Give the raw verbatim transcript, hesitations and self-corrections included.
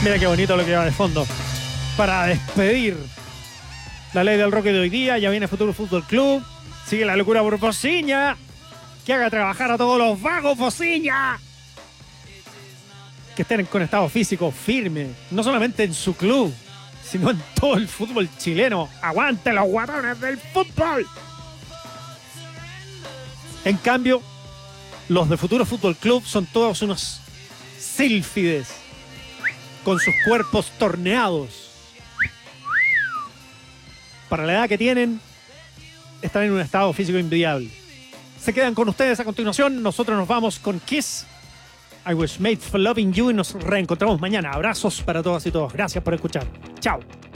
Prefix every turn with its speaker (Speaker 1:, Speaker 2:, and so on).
Speaker 1: Mira qué bonito lo que va de fondo. Para despedir la ley del rock de hoy día, ya viene Futuro Fútbol Club. Sigue la locura por Fociña. Que haga trabajar a todos los vagos, Fociña. Que estén con estado físico firme. No solamente en su club, sino en todo el fútbol chileno. ¡Aguante los guatones del fútbol! En cambio, los de Futuro Fútbol Club son todos unos sílfides con sus cuerpos torneados. Para la edad que tienen, están en un estado físico envidiable. Se quedan con ustedes a continuación. Nosotros nos vamos con Kiss. I was made for loving you y nos reencontramos mañana. Abrazos para todas y todos. Gracias por escuchar. Chao.